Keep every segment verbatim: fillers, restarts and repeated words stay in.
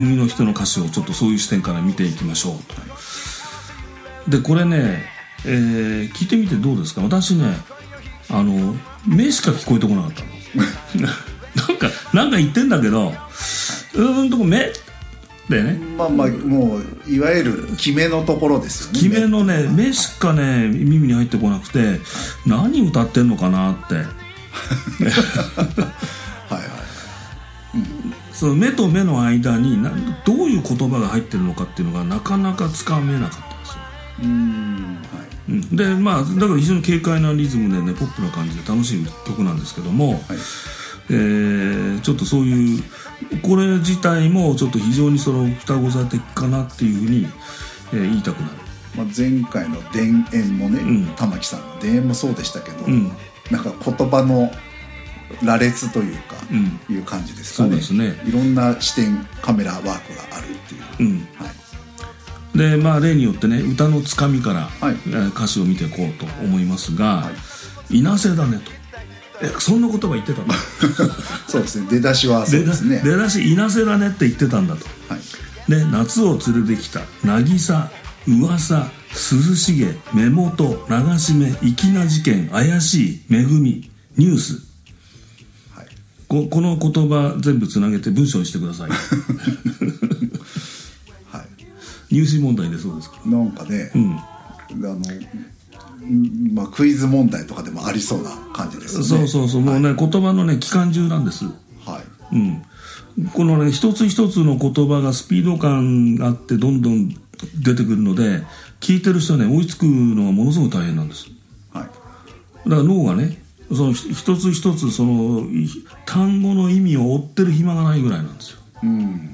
海の人の歌詞をちょっとそういう視点から見ていきましょうと。でこれね、えー、聞いてみてどうですか。私ね、あの目しか聞こえてこなかったのなんかなんか言ってんだけど、うーんとこ目でね、 まあまあもういわゆる決めのところですよね。 決めのね目しかね耳に入ってこなくて、はい、何歌ってんのかなってはいはい、うん、その目と目の間になどういう言葉が入ってるのかっていうのがなかなかつかめなかったんですよ。うーん、はい、でまあだから非常に軽快なリズムでねポップな感じで楽しい曲なんですけども、はい、えー、ちょっとそういうこれ自体もちょっと非常にその双子座的かなっていうふうに、えー、言いたくなる。 まあ、前回の田園もね、うん、玉木さんの田園もそうでしたけど、うん、なんか言葉の羅列というか、うん、いう感じですかね。そうですね。いろんな視点カメラワークがあるっていう、うん、はい、 でまあ例によってね歌のつかみから、はい、歌詞を見ていこうと思いますが、はい、いなせだねと、えそんな言葉言ってたんだそうですね、出だしはそうですね。 出だしいなせだねって言ってたんだと、はい、で夏を連れてきた渚噂涼しげ目元流し目粋な事件怪しい恵みニュース、はい、こ, この言葉全部つなげて文章にしてください、はい、入試問題でそうですか。 なんかね、うん、あのまあ、クイズ問題とかでもありそうな感じですね。 そうそうそう、はい、もうね言葉のね機関銃なんです。はい、うん、このね一つ一つの言葉がスピード感があってどんどん出てくるので聞いてる人はね追いつくのがものすごく大変なんです。はい、だから脳がねその一つ一つその単語の意味を追ってる暇がないぐらいなんですよ。うん、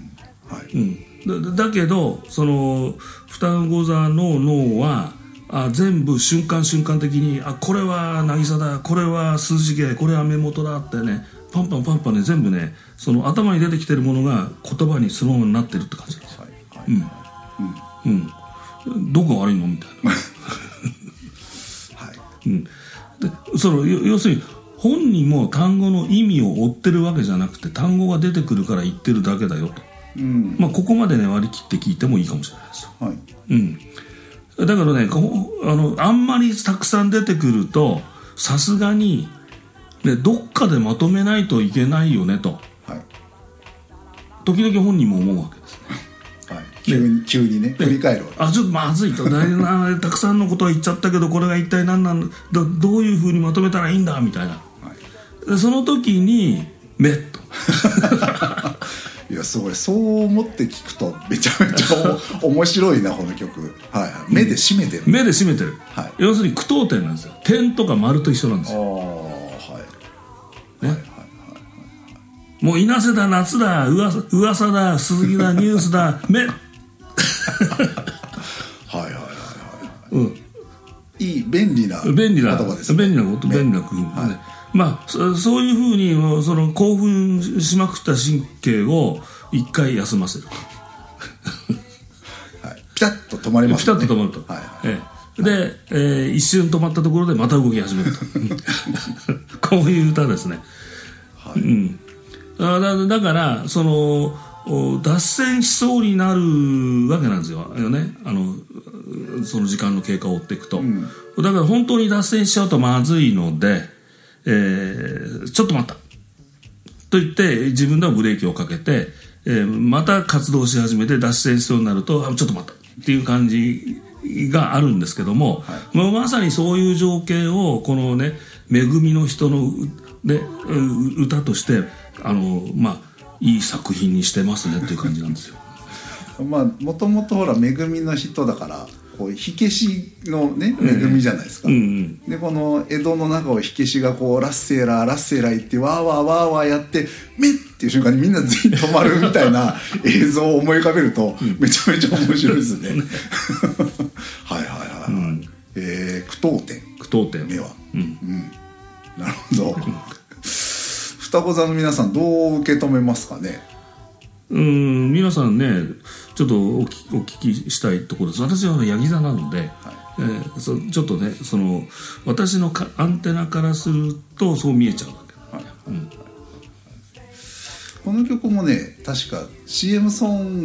はい、うん、だ, だけどその双子座の脳はあ全部瞬間瞬間的にあこれは渚だこれは涼しげこれは目元だってねパンパンパンパンね全部ねその頭に出てきてるものが言葉にそのままになってるって感じなんですよ。はいはい、うんうん、どこが悪いのみたいな、はいうん、でその要するに本人も単語の意味を追ってるわけじゃなくて単語が出てくるから言ってるだけだよと、うんまあ、ここまでね割り切って聞いてもいいかもしれないですよ。はいうんだからね あの、あんまりたくさん出てくるとさすがに、ね、どっかでまとめないといけないよねと、はい、時々本人も思うわけですね、 はい、急に、急にね振り返るわけあちょっとまずいとたくさんのことは言っちゃったけどこれが一体何なんだ ど, どういうふうにまとめたらいいんだみたいな、はい、でその時にメッといやすごいそう思って聞くとめちゃめちゃ面白いなこの曲、はい、目で締めてる、 目で締めてる、はい、要するに句読点なんですよ。点とか丸と一緒なんですよ。あ、はいねはいはいはいはい、もう稲瀬だ夏だ噂、噂だ鈴木だニュースだ目はいはいはいはい、うん、 いい便利な便利な言葉ですね。 便利なこと便利な工夫ですね、はいまあ、そ, そういうふうにその興奮しまくった神経を一回休ませる、 はい、ピタッと止まりますね。 ピタッと止まると、はいええ、で、えー、一瞬止まったところでまた動き始めるとこういう歌ですね、はいうん、だ, だからその脱線しそうになるわけなんですよね。あのその時間の経過を追っていくと、うん、だから本当に脱線しちゃうとまずいのでえー、ちょっと待ったと言って自分ではブレーキをかけて、えー、また活動し始めて脱線しそうになるとあちょっと待ったっていう感じがあるんですけども、はい、もうまさにそういう情景をこのね恵みの人の、ね、歌としてあの、まあ、いい作品にしてますねっていう感じなんですよまあもともとほら恵みの人だからこう火消しのね恵みじゃないですか、うんうん、でこの江戸の中を火消しがこうラッセーラーラッセーラー言ってワーワーワーワーやってメッっていう瞬間にみんな全員止まるみたいな映像を思い浮かべるとめちゃめちゃ面白いですねはいはいはい、はいうんえー、句読点句読点目は、うんうん、なるほど双子座の皆さんどう受け止めますかね。 うん皆さんねちょっとお聞き、お聞きしたいところです。私はヤギ座なので、はいえー、そちょっとねその私のかアンテナからするとそう見えちゃうわけ、はいうん、 この曲もね確か シーエム ソン